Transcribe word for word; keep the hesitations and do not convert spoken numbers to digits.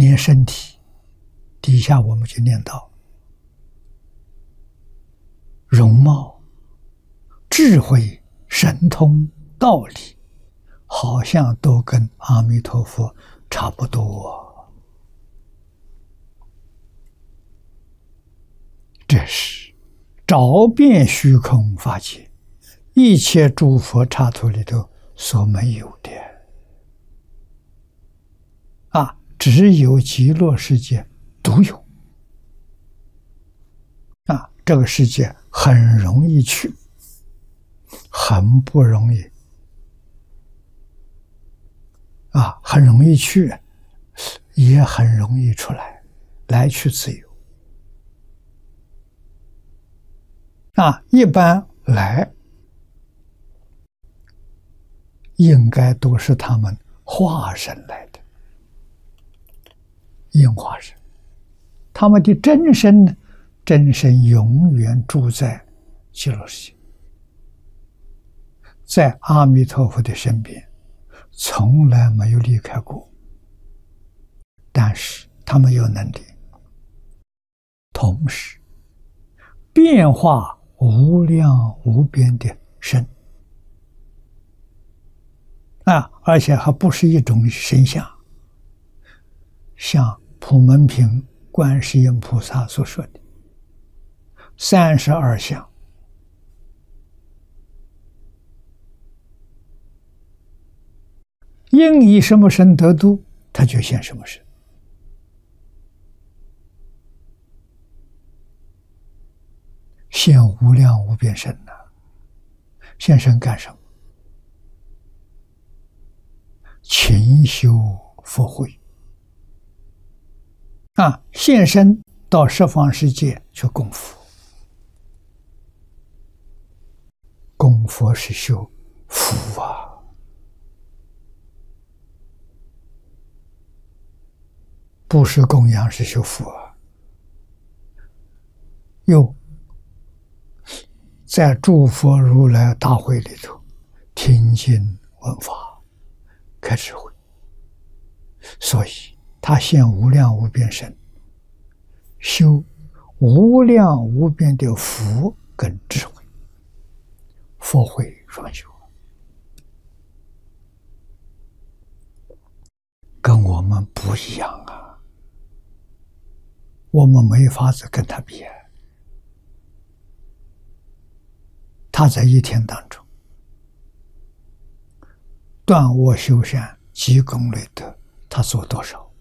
连身体底下我们就念到容貌、智慧、神通、道理，好像都跟阿弥陀佛差不多。这是照遍虚空法界，一切诸佛刹土里头所没有的啊，只有极乐世界独有啊。这个世界很容易去，很不容易啊，很容易去，也很容易出来，来去自由啊。一般来应该都是他们化身来的，应化身。他们的真身呢，真身永远住在极乐世界，在阿弥陀佛的身边，从来没有离开过。但是他们有能力，同时变化无量无边的身啊，而且还不是一种身相，像普门品观世音菩萨所说的三十二相，应以什么身得度，他就现什么身。现无量无边身呐、啊，现身干什么？勤修佛慧啊，现身到十方世界去供佛。供佛是修福啊，不是供养，是修福啊。又在诸佛如来大会里头听经闻法，开智慧，所以他现无量无边身，修无量无边的福跟智慧，佛慧双修，跟我们不一样啊，我们没法子跟他比。他在一天当中断我修善积功累德，他做多少？